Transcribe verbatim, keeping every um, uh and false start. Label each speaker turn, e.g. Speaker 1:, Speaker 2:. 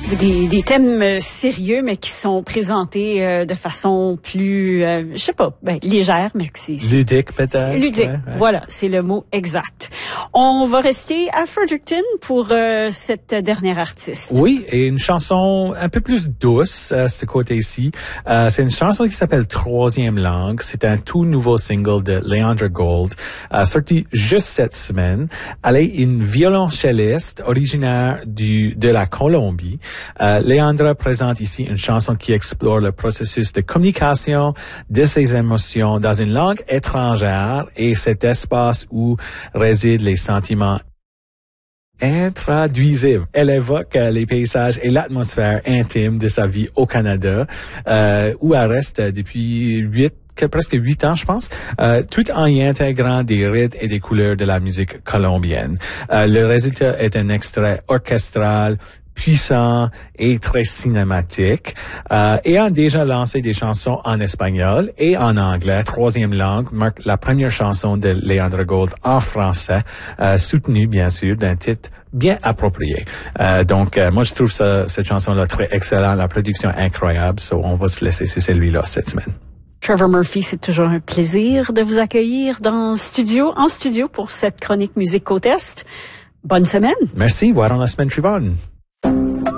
Speaker 1: Des, des thèmes euh, sérieux, mais qui sont présentés euh, de façon plus, euh, je sais pas, ben, légère, mais que c'est...
Speaker 2: Ludique, peut-être.
Speaker 1: Ludique,
Speaker 2: ouais, ouais.
Speaker 1: Voilà, c'est le mot exact. On va rester à Fredericton pour euh, cette dernière artiste.
Speaker 2: Oui, et une chanson un peu plus douce, à ce côté-ci. Euh, c'est une chanson qui s'appelle Troisième langue. C'est un tout nouveau single de Leandra Gold, euh, sorti juste cette semaine. Elle est une violoncelliste originaire du de la Colombie. Euh, Leandra présente ici une chanson qui explore le processus de communication de ses émotions dans une langue étrangère et cet espace où résident les sentiments intraduisibles. Elle évoque euh, les paysages et l'atmosphère intime de sa vie au Canada, euh, où elle reste depuis huit que presque huit ans, je pense, euh, tout en y intégrant des rythmes et des couleurs de la musique colombienne. Euh, le résultat est un extrait orchestral, puissant et très cinématique. Euh, ayant déjà lancé des chansons en espagnol et en anglais, Troisième langue marque la première chanson de Leandra Gold en français, euh, soutenue bien sûr d'un titre bien approprié. Euh, donc, euh, moi je trouve ça, cette chanson-là très excellente, la production incroyable, so on va se laisser sur celui-là cette semaine.
Speaker 1: Trevor Murphy, c'est toujours un plaisir de vous accueillir dans studio, en studio pour cette chronique Musique Côte Est. Bonne semaine.
Speaker 2: Merci, voir dans la semaine suivante.